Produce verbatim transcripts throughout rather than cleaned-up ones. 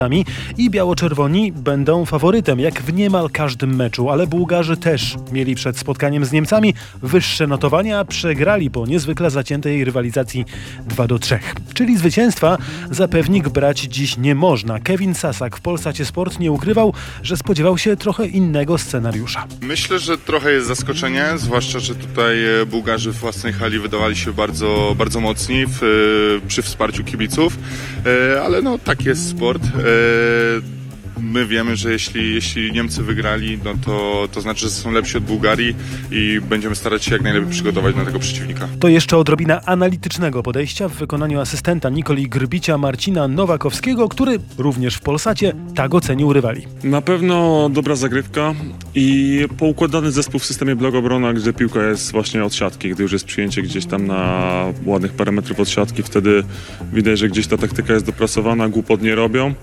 i biało-czerwoni będą faworytem, jak w niemal każdym meczu, ale Bułgarzy też mieli przed spotkaniem z Niemcami wyższe notowania, a przegrali po niezwykle zaciętej rywalizacji dwa do trzech. Czyli zwycięstwa za pewnik brać dziś nie można. Kevin Sasak w Polsacie Sport nie ukrywał, że spodziewał się trochę innego scenariusza. Myślę, że trochę jest zaskoczenie, zwłaszcza, że tutaj Bułgarzy w własnej hali wydawali się bardzo, bardzo mocni w, przy wsparciu kibiców, ale no tak jest sport. My wiemy, że jeśli, jeśli Niemcy wygrali, no to, to znaczy, że są lepsi od Bułgarii i będziemy starać się jak najlepiej przygotować na tego przeciwnika. To jeszcze odrobina analitycznego podejścia w wykonaniu asystenta Nikoli Grbicia Marcina Nowakowskiego, który również w Polsacie tak ocenił rywali. Na pewno dobra zagrywka i poukładany zespół w systemie blok obrona, gdzie piłka jest właśnie od siatki, gdy już jest przyjęcie gdzieś tam na ładnych parę metrów od siatki, wtedy widać, że gdzieś ta taktyka jest dopracowana, głupot nie robią.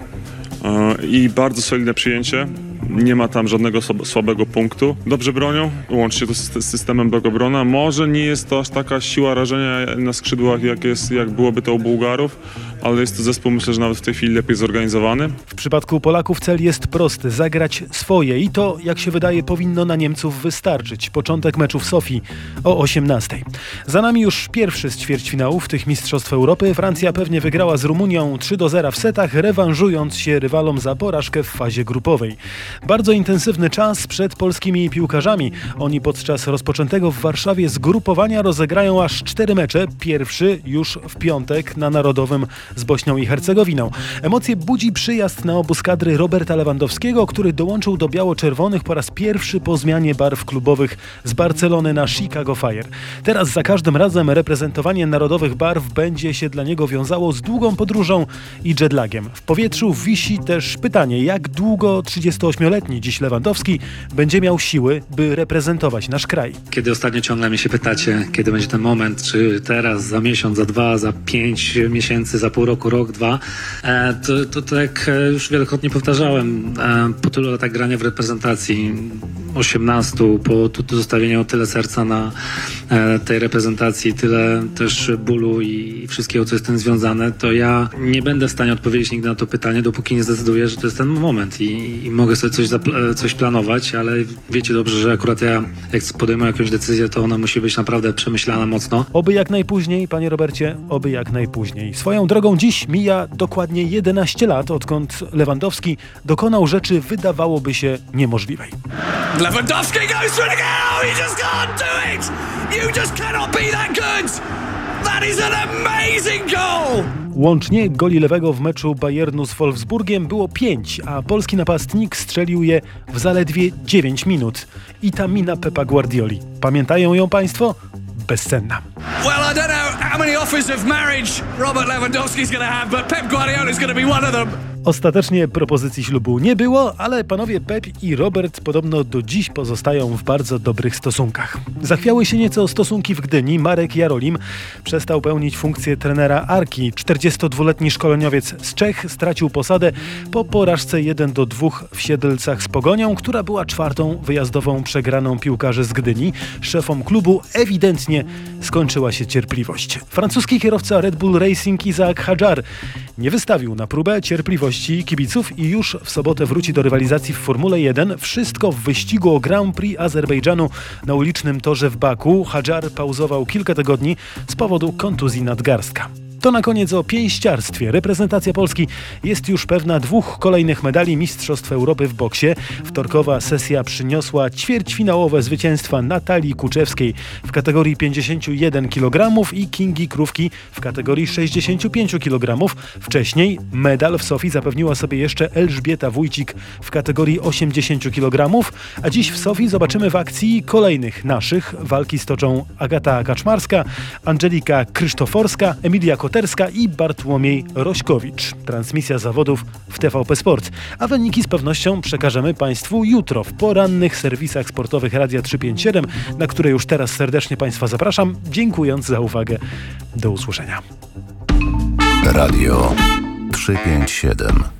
I bardzo solidne przyjęcie. Nie ma tam żadnego słabego punktu. Dobrze bronią, łącznie to z systemem blok obrona. Może nie jest to aż taka siła rażenia na skrzydłach, jak, jest, jak byłoby to u Bułgarów, ale jest to zespół, myślę, że nawet w tej chwili lepiej zorganizowany. W przypadku Polaków cel jest prosty. Zagrać swoje i to, jak się wydaje, powinno na Niemców wystarczyć. Początek meczu w Sofii o osiemnastej. Za nami już pierwszy z ćwierćfinałów tych Mistrzostw Europy. Francja pewnie wygrała z Rumunią trzy do zera w setach, rewanżując się rywalom za porażkę w fazie grupowej. Bardzo intensywny czas przed polskimi piłkarzami. Oni podczas rozpoczętego w Warszawie zgrupowania rozegrają aż cztery mecze. Pierwszy już w piątek na Narodowym z Bośnią i Hercegowiną. Emocje budzi przyjazd na obóz kadry Roberta Lewandowskiego, który dołączył do biało-czerwonych po raz pierwszy po zmianie barw klubowych z Barcelony na Chicago Fire. Teraz za każdym razem reprezentowanie narodowych barw będzie się dla niego wiązało z długą podróżą i jetlagiem. W powietrzu wisi też pytanie, jak długo trzydziestoośmioletni dziś Lewandowski będzie miał siły, by reprezentować nasz kraj. Kiedy ostatnio ciągle mnie się pytacie, kiedy będzie ten moment, czy teraz, za miesiąc, za dwa, za pięć miesięcy, za pół roku, rok, dwa, to, to, to jak już wielokrotnie powtarzałem, po tylu latach grania w reprezentacji, osiemnastu, po tu, tu zostawieniu tyle serca na tej reprezentacji, tyle też bólu i wszystkiego, co jest z tym związane, to ja nie będę w stanie odpowiedzieć nigdy na to pytanie, dopóki nie zdecyduję, że to jest ten moment i, i mogę sobie coś, zapl- coś planować, ale wiecie dobrze, że akurat ja, jak podejmuję jakąś decyzję, to ona musi być naprawdę przemyślana mocno. Oby jak najpóźniej, panie Robercie, oby jak najpóźniej. Swoją drogą dziś mija dokładnie jedenaście lat, odkąd Lewandowski dokonał rzeczy wydawałoby się niemożliwej. Lewandowski goes through the goal! You just can't do it! You just cannot be that good! That is an amazing goal! Łącznie goli lewego w meczu Bayernu z Wolfsburgiem było pięć, a polski napastnik strzelił je w zaledwie dziewięć minut. I ta mina Pepa Guardioli. Pamiętają ją państwo? Bezcenna. Well, I don't know how many offers of marriage Robert Lewandowski's going to have, but Pep Guardiola is going to be one of them. Ostatecznie propozycji ślubu nie było, ale panowie Pep i Robert podobno do dziś pozostają w bardzo dobrych stosunkach. Zachwiały się nieco stosunki w Gdyni. Marek Jarolim przestał pełnić funkcję trenera Arki. czterdziestodwuletni szkoleniowiec z Czech stracił posadę po porażce jeden do dwóch w Siedlcach z Pogonią, która była czwartą wyjazdową przegraną piłkarzy z Gdyni. Szefom klubu ewidentnie skończyła się cierpliwość. Francuski kierowca Red Bull Racing Isaac Hadjar nie wystawił na próbę cierpliwości kibiców i już w sobotę wróci do rywalizacji w Formule jeden. Wszystko w wyścigu o Grand Prix Azerbejdżanu na ulicznym torze w Baku. Hadjar pauzował kilka tygodni z powodu kontuzji nadgarstka. To na koniec o pięściarstwie. Reprezentacja Polski jest już pewna dwóch kolejnych medali Mistrzostw Europy w boksie. Wtorkowa sesja przyniosła ćwierćfinałowe zwycięstwa Natalii Kuczewskiej w kategorii pięćdziesiąt jeden kilogramów i Kingi Krówki w kategorii sześćdziesiąt pięć kilogramów. Wcześniej medal w Sofii zapewniła sobie jeszcze Elżbieta Wójcik w kategorii osiemdziesiąt kilogramów, a dziś w Sofii zobaczymy w akcji kolejnych naszych. Walki stoczą Agata Kaczmarska, Angelika Krzysztoforska, Emilia Koterska i Bartłomiej Rośkowicz. Transmisja zawodów w T V P Sport. A wyniki z pewnością przekażemy państwu jutro w porannych serwisach sportowych Radia trzysta pięćdziesiąt siedem, na które już teraz serdecznie państwa zapraszam, dziękując za uwagę. Do usłyszenia. Radio trzysta pięćdziesiąt siedem.